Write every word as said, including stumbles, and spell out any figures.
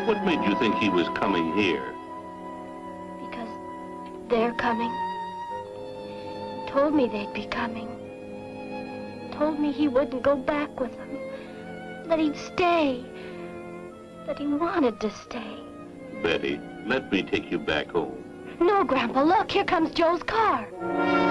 What made you think he was coming here? Because they're coming. Told me they'd be coming. Told me he wouldn't go back with them. That he'd stay. That he wanted to stay. Betty, let me take you back home. No, Grandpa, look, here comes Joe's car.